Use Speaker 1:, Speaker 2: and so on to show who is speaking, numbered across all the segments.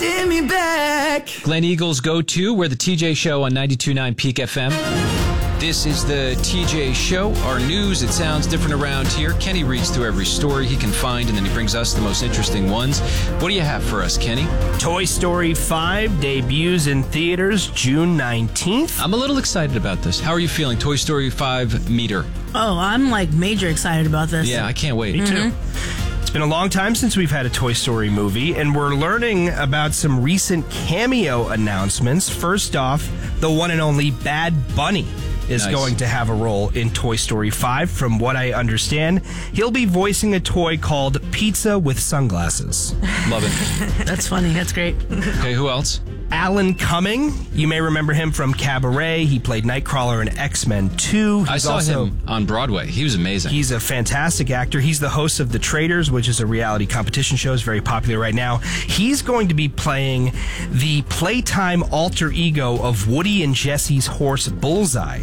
Speaker 1: holding me back.
Speaker 2: Glen Eagles Go To. We're the TJ Show on 92.9 Peak FM. This is the TJ Show. Our news, it sounds different around here. Kenny reads through every story he can find, and then he brings us the most interesting ones. What do you have for us, Kenny?
Speaker 3: Toy Story 5 debuts in theaters June 19th.
Speaker 2: I'm a little excited about this. How are you feeling? Toy Story 5 meter.
Speaker 4: Oh, I'm major excited about this.
Speaker 2: Yeah, I can't wait.
Speaker 3: Me too. It's been a long time since we've had a Toy Story movie, and we're learning about some recent cameo announcements. First off, the one and only Bad Bunny is going to have a role in Toy Story 5. From what I understand, he'll be voicing a toy called Pizza with Sunglasses.
Speaker 2: Love it.
Speaker 4: That's funny. That's great.
Speaker 2: Okay, who else?
Speaker 3: Alan Cumming. You may remember him from Cabaret. He played Nightcrawler in X-Men 2.
Speaker 2: I saw him on Broadway. He was amazing.
Speaker 3: He's a fantastic actor. He's the host of The Traitors, which is a reality competition show. It's very popular right now. He's going to be playing the playtime alter ego of Woody and Jesse's horse, Bullseye.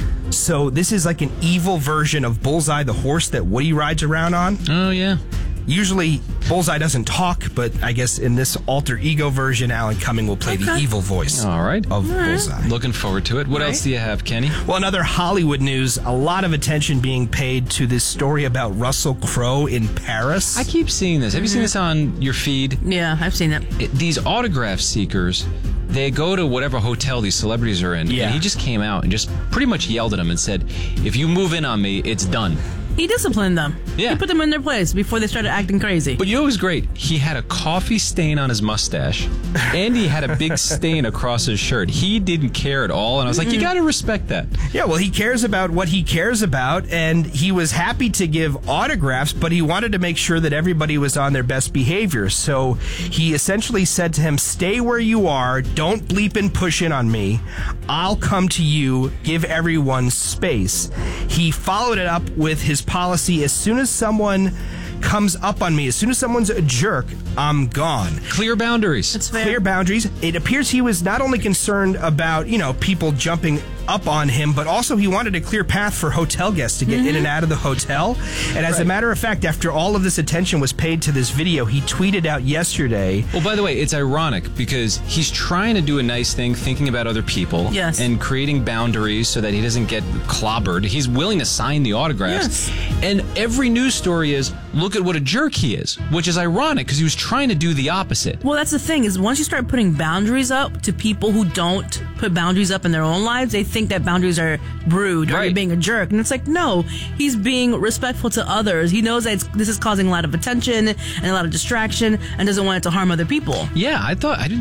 Speaker 3: So this is like an evil version of Bullseye, the horse that Woody rides around on.
Speaker 2: Oh, yeah.
Speaker 3: Usually, Bullseye doesn't talk, but I guess in this alter ego version, Alan Cumming will play the evil voice of Bullseye.
Speaker 2: Looking forward to it. What else do you have, Kenny?
Speaker 3: Well, in other Hollywood news, a lot of attention being paid to this story about Russell Crowe in Paris.
Speaker 2: I keep seeing this. Have you seen this on your feed?
Speaker 4: Yeah, I've seen it.
Speaker 2: These autograph seekers, they go to whatever hotel these celebrities are in, and he just came out and just pretty much yelled at them and said, if you move in on me, it's done.
Speaker 4: He disciplined them.
Speaker 2: Yeah.
Speaker 4: He put them in their place before they started acting crazy.
Speaker 2: But you know what was great? He had a coffee stain on his mustache, and he had a big stain across his shirt. He didn't care at all, and I was like, you got to respect that.
Speaker 3: Yeah, well, he cares about what he cares about, and he was happy to give autographs, but he wanted to make sure that everybody was on their best behavior. So he essentially said to him, stay where you are, don't bleep and push in on me. I'll come to you, give everyone space. He followed it up with his policy: as soon as someone comes up on me, as soon as someone's a jerk, I'm gone.
Speaker 2: Clear boundaries.
Speaker 4: That's fair.
Speaker 3: Clear boundaries. It appears he was not only concerned about, people jumping up on him, but also he wanted a clear path for hotel guests to get in and out of the hotel. And as a matter of fact, after all of this attention was paid to this video, he tweeted out yesterday.
Speaker 2: Well, by the way, it's ironic because he's trying to do a nice thing, thinking about other people, and creating boundaries so that he doesn't get clobbered. He's willing to sign the autographs.
Speaker 4: Yes.
Speaker 2: And every news story is, look at what a jerk he is, which is ironic because he was trying to do the opposite.
Speaker 4: Well, that's the thing, is once you start putting boundaries up to people who don't put boundaries up in their own lives, they think that boundaries are rude or you're being a jerk. And it's like, no, he's being respectful to others. He knows that this is causing a lot of attention and a lot of distraction and doesn't want it to harm other people.
Speaker 2: Yeah,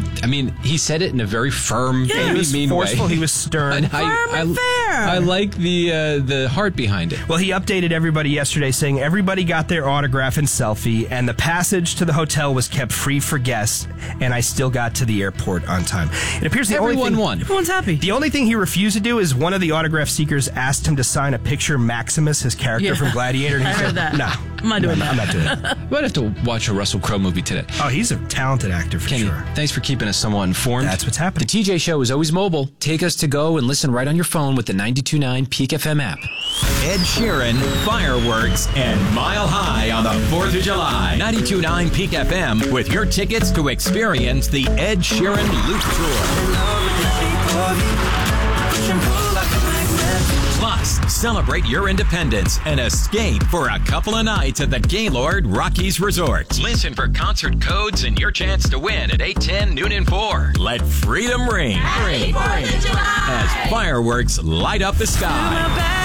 Speaker 2: he said it in a very firm,
Speaker 3: He was
Speaker 2: mean
Speaker 3: forceful,
Speaker 2: way.
Speaker 3: He was stern.
Speaker 4: Firm and fair.
Speaker 2: I like the heart behind it.
Speaker 3: Well, he updated everybody yesterday saying everybody got their autograph and selfie, and the passage to the hotel was kept free for guests, and I still got to the airport on time. It appears
Speaker 2: Everyone won.
Speaker 4: Everyone's happy.
Speaker 3: The only thing he refused to do is one of the autograph seekers asked him to sign a picture Maximus, his character from Gladiator. And he
Speaker 4: I heard that.
Speaker 3: No,
Speaker 4: I'm not doing that.
Speaker 3: I'm not doing that.
Speaker 2: I might have to watch a Russell Crowe movie today.
Speaker 3: Oh, he's a talented actor for
Speaker 2: Kenny,
Speaker 3: sure.
Speaker 2: thanks for keeping us somewhat informed.
Speaker 3: That's what's happening.
Speaker 2: The TJ Show is always mobile. Take us to go and listen right on your phone with the 92.9 Peak FM app.
Speaker 5: Ed Sheeran, fireworks, and Mile High on the 4th of July. 92.9 Peak FM with your tickets to experience the Ed Sheeran Loop Tour. Plus, celebrate your independence and escape for a couple of nights at the Gaylord Rockies Resort. Listen for concert codes and your chance to win at 8:10, noon, and 4. Let freedom ring. As fireworks light up the sky.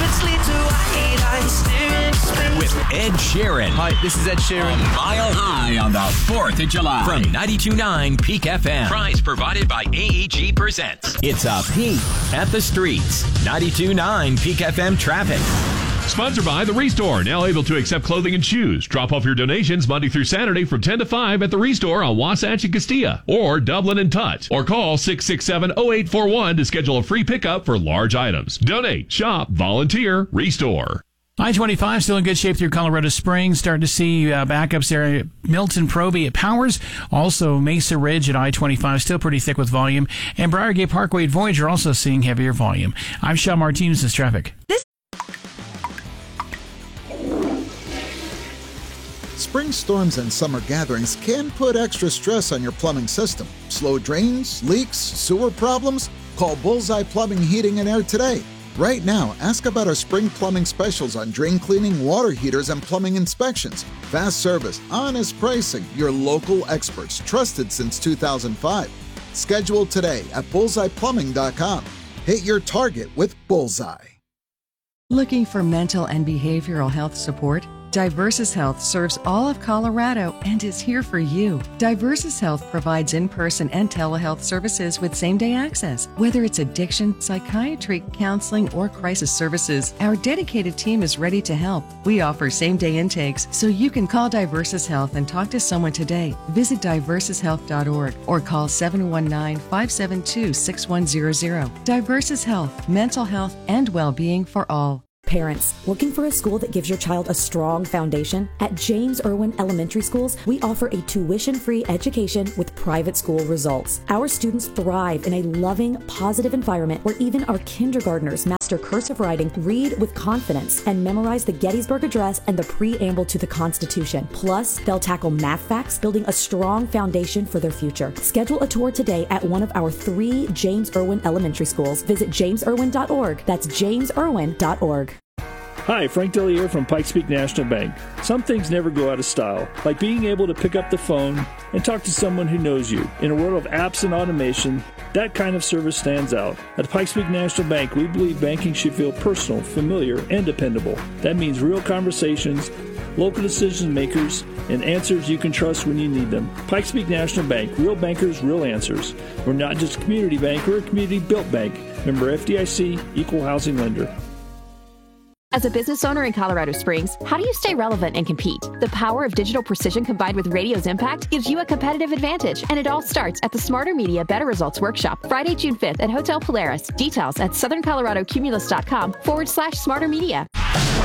Speaker 5: With Ed Sheeran.
Speaker 3: Hi, this is Ed Sheeran.
Speaker 5: Mile High on the 4th of July. From 92.9 Peak FM. Prize provided by AEG Presents. It's a peek at the streets. 92.9 Peak FM traffic.
Speaker 6: Sponsored by The Restore, now able to accept clothing and shoes. Drop off your donations Monday through Saturday from 10 to 5 at The Restore on Wasatch and Castilla, or Dublin and Tutt. Or call 667-0841 to schedule a free pickup for large items. Donate, shop, volunteer, Restore.
Speaker 7: I-25 still in good shape through Colorado Springs. Starting to see backups there at Milton Proby at Powers. Also Mesa Ridge at I-25 still pretty thick with volume. And Briargate Parkway at Voyager also seeing heavier volume. I'm Sean Martinez. This is traffic.
Speaker 1: Spring storms and summer gatherings can put extra stress on your plumbing system. Slow drains, leaks, sewer problems? Call Bullseye Plumbing, Heating, and Air today. Right now, ask about our spring plumbing specials on drain cleaning, water heaters, and plumbing inspections. Fast service, honest pricing, your local experts, trusted since 2005. Schedule today at bullseyeplumbing.com. Hit your target with Bullseye.
Speaker 8: Looking for mental and behavioral health support? Diversus Health serves all of Colorado and is here for you. Diversus Health provides in-person and telehealth services with same-day access. Whether it's addiction, psychiatry, counseling, or crisis services, our dedicated team is ready to help. We offer same-day intakes, so you can call Diversus Health and talk to someone today. Visit diversushealth.org or call 719-572-6100. Diversus Health, mental health and well-being for all.
Speaker 9: Parents, looking for a school that gives your child a strong foundation? At James Irwin Elementary Schools, we offer a tuition-free education with private school results. Our students thrive in a loving, positive environment where even our kindergartners master cursive writing, read with confidence, and memorize the Gettysburg Address and the preamble to the Constitution. Plus, they'll tackle math facts, building a strong foundation for their future. Schedule a tour today at one of our 3 James Irwin Elementary Schools. Visit jamesirwin.org. That's jamesirwin.org.
Speaker 10: Hi, Frank Dellier from Pikes Peak National Bank. Some things never go out of style, like being able to pick up the phone and talk to someone who knows you. In a world of apps and automation, that kind of service stands out. At Pikes Peak National Bank, we believe banking should feel personal, familiar, and dependable. That means real conversations, local decision makers, and answers you can trust when you need them. Pikes Peak National Bank, real bankers, real answers. We're not just a community bank, we're a community-built bank. Member FDIC, equal housing lender.
Speaker 11: As a business owner in Colorado Springs, how do you stay relevant and compete? The power of digital precision combined with radio's impact gives you a competitive advantage, and it all starts at the Smarter Media Better Results Workshop, Friday, June 5th at Hotel Polaris. Details at southerncoloradocumulus.com/smartermedia.